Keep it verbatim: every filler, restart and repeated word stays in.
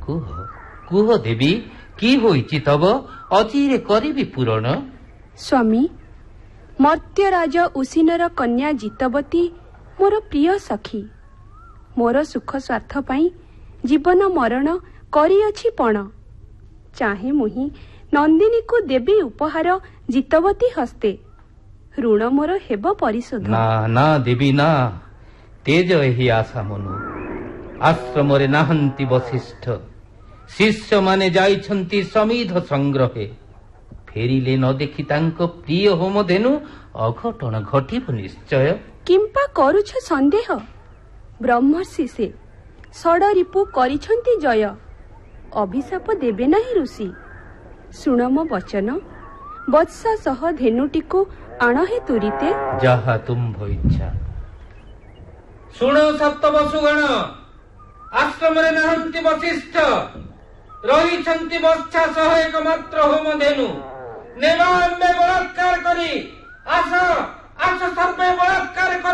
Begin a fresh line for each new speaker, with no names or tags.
କୁହ କୁହ ଦେବୀ, କି ହୋଇଛି ତବ? ଅଚିରେ କରିବି ପୂରଣ।
ସ୍ୱାମୀ, ମର୍ତ୍ତ୍ୟରାଜ ଉସିନର କନ୍ୟା ଜିତବତୀ ମୋର ପ୍ରିୟ ସଖୀ। ମୋର ସୁଖ ସ୍ୱାର୍ଥ ପାଇଁ ଜୀବନ ମରଣ କରିଅଛି ପଣ। ଚାହେଁ ମୁହିଁ ନନ୍ଦିନୀକୁ ଦେବି ଉପହାର ଜିତବତୀ ହସ୍ତେ। ଋଣ ମୋର ହେବ ପରିଶୋଧ।
ନା ନା ଦେବୀ ନା, ତେଜ ଏହି ଆଶା ମନୁ। ଆଶ୍ରମରେ ନାହାନ୍ତି ବଶିଷ୍ଠ, ଶିଷ୍ୟମାନେ ଯାଇଛନ୍ତି ସମିଧ ସଂଗ୍ରହେ। ଫେରିଲେ ନ ଦେଖି ତାଙ୍କ ପ୍ରିୟ ହୋମଧେନୁ, ଅଘଟଣ ଘଟିବ ନିଶ୍ଚୟ।
କିମ୍ପା କରୁଛ ସନ୍ଦେହ? ବ୍ରହ୍ମର୍ଷି ସେ, ଷଡ଼ରିପୁ କରିଛନ୍ତି ଜୟ। ଅଭିଶାପ ଦେବେ ନାହିଁ ଋଷି, ଶୁଣ ମୋ ବଚନ। ବତ୍ସା ସହ ଧେନୁଟିକୁ ଆଣ ହେ ତୁରିତେ।
ଯାହା ତୁମ୍ଭ ଇଚ୍ଛା। ଶୁଣ ସପ୍ତବସୁଗଣ, ଆଶ୍ରମରେ ନାହାନ୍ତି ବଶିଷ୍ଠ, ରହିଛନ୍ତି ବର୍ଷା ସହ ଏକମାତ୍ର ହୋମଧେନୁ। ନେବା ଆମ୍ଭେ ବଳାତ୍କାର କରି, ଆସ ଆସ ସର୍ବେ ବଳାତ୍କାର